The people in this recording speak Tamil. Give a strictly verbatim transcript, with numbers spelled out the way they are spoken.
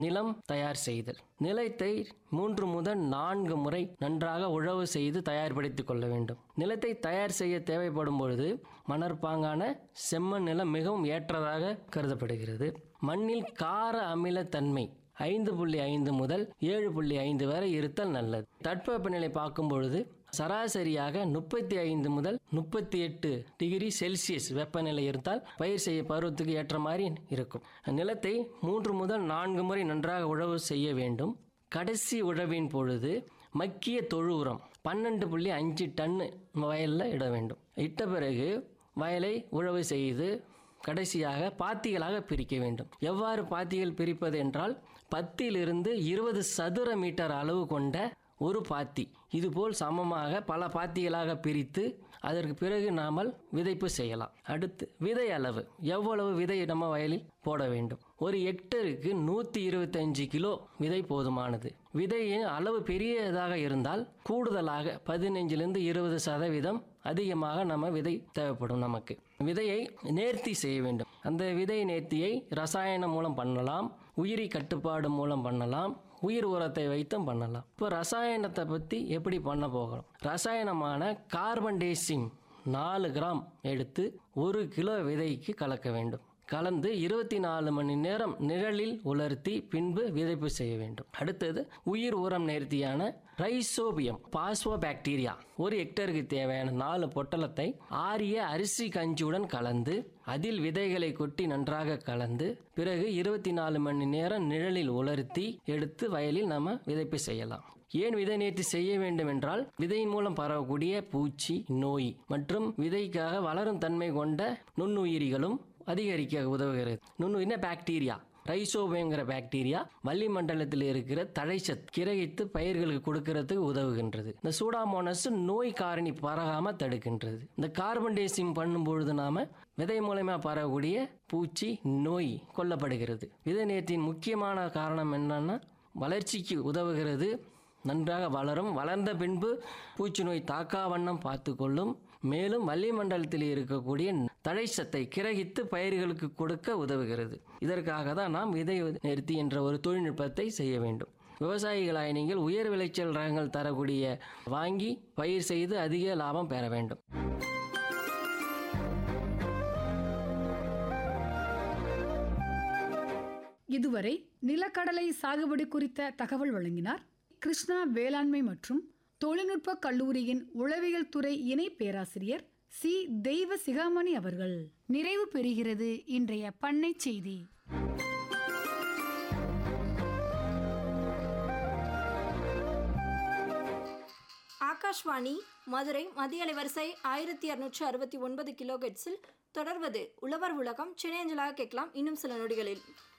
நிலம் தயார் செய்தல். நிலத்தை மூன்று முதல் நான்கு முறை நன்றாக உழவு செய்து தயார்படுத்திக் கொள்ள வேண்டும். நிலத்தை தயார் செய்ய தேவைப்படும் பொழுது மணற்பாங்கான செம்மண் நிலம் மிகவும் ஏற்றதாக கருதப்படுகிறது. மண்ணில் கார அமிலத்தன்மை ஐந்து புள்ளி ஐந்து முதல் ஏழு புள்ளி ஐந்து வரை இருத்தல் நல்லது. தட்பவெப்பநிலை பார்க்கும் பொழுது சராசரியாக முப்பத்தி ஐந்து முதல் முப்பத்தி எட்டு டிகிரி செல்சியஸ் வெப்பநிலை இருந்தால் பயிர் செய்ய பருவத்துக்கு ஏற்ற மாதிரி இருக்கும். நிலத்தை மூன்று முதல் நான்கு முறை நன்றாக உழவு செய்ய வேண்டும். கடைசி உழவின் பொழுது மக்கிய தொழு உரம் பன்னெண்டு புள்ளி அஞ்சு டன்னு வயலில் இட வேண்டும். இட்ட பிறகு வயலை உழவு செய்து கடைசியாக பாத்திகளாக பிரிக்க வேண்டும். எவ்வாறு பாத்திகள் பிரிப்பது என்றால், பத்திலிருந்து இருபது சதுர மீட்டர் அளவு கொண்ட ஒரு பாத்தி இதுபோல் சமமாக பல பாத்திகளாக பிரித்து அதற்கு பிறகு நாமல் விதைப்பு செய்யலாம். அடுத்து விதை அளவு, எவ்வளவு விதை நம்ம வயலில் போட வேண்டும். ஒரு ஹெக்டருக்கு நூற்றி இருபத்தஞ்சு கிலோ விதை போதுமானது. விதையின் அளவு பெரியதாக இருந்தால் கூடுதலாக பதினைஞ்சிலிருந்து இருபது சதவீதம் அதிகமாக நம்ம விதை தேவைப்படும். நமக்கு விதையை நேர்த்தி செய்ய வேண்டும். அந்த விதை நேர்த்தியை ரசாயனம் மூலம் பண்ணலாம், உயிரி கட்டுப்பாடு மூலம் பண்ணலாம், உயிர் உரத்தை வைத்தும் பண்ணலாம். இப்போ ரசாயனத்தை பற்றி எப்படி பண்ண போகிறோம். ரசாயனமான கார்பன் டேசிம் நாலு கிராம் எடுத்து ஒரு கிலோ விதைக்கு கலக்க வேண்டும். கலந்து இருபத்தி நாலு மணி நேரம் நிழலில் உலர்த்தி பின்பு விதைப்பு செய்ய வேண்டும். அடுத்தது உயிர் உரம் நேர்த்தியான ரைசோபியம் பாஸ்போ பாக்டீரியா ஒரு ஹெக்டருக்கு தேவையான நாலு பொட்டலத்தை ஆரிய அரிசி கஞ்சியுடன் கலந்து அதில் விதைகளை கொட்டி நன்றாக கலந்து பிறகு இருபத்தி நாலு மணி நேரம் நிழலில் உலர்த்தி எடுத்து வயலில் நம்ம விதைப்பு செய்யலாம். ஏன் விதை நேர்த்தி செய்ய வேண்டும் என்றால், விதையின் மூலம் பரவக்கூடிய பூச்சி, நோய் மற்றும் விதைக்காக வளரும் தன்மை கொண்ட நுண்ணுயிரிகளும் அதிகரிக்க உதவுகிறது. நுண்ணுயிரின பாக்டீரியா ரைசோபியங்கிற பாக்டீரியா வளிமண்டலத்தில் இருக்கிற தழைச்சத் கிரகித்து பயிர்களுக்கு கொடுக்கறதுக்கு உதவுகின்றது. இந்த சூடாமோனஸ் நோய் காரணி பரகாம தடுக்கின்றது. இந்த கார்பன் டேசிங் பண்ணும்பொழுது நாம விதை மூலமா பரவக்கூடிய பூச்சி, நோய் கொல்லப்படுகிறது. விதை நேர்த்தியின் முக்கியமான காரணம் என்னன்னா, வளர்ச்சிக்கு உதவுகிறது. நன்றாக வளரும். வளர்ந்த பின்பு பூச்சி நோய் தாக்கா வண்ணம் பார்த்து கொள்ளும். மேலும் வளிமண்டலத்தில் இருக்கக்கூடிய தழைச்சத்தை கிரகித்து பயிர்களுக்கு கொடுக்க உதவுகிறது. இதற்காக தான் நாம் விதை நேர்த்தி என்ற ஒரு தொழில்நுட்பத்தை செய்ய வேண்டும். விவசாயிகளாய் நீங்கள் உயர் விளைச்சல் ரகங்கள் தரக்கூடிய வாங்கி பயிர் செய்து அதிக லாபம் பெற வேண்டும். இதுவரை நிலக்கடலை சாகுபடி குறித்த தகவல் வழங்கினார் கிருஷ்ணா வேளாண்மை மற்றும் தொழில்நுட்ப கல்லூரியின் உளவியல் துறை இணை பேராசிரியர் சி தெய்வ சிகாமணி அவர்கள். நிறைவு பெறுகிறது இன்றைய பண்ணை செய்தி. ஆகாஷ்வாணி மதுரை மத்திய அலைவரிசை ஆயிரத்தி அறுநூற்று அறுபத்தி ஒன்பது கிலோ ஹெர்ட்ஸில் தொடர்வது உழவர் உலகம். சென்னை அஞ்சலாக கேட்கலாம் இன்னும் சில நொடிகளில்.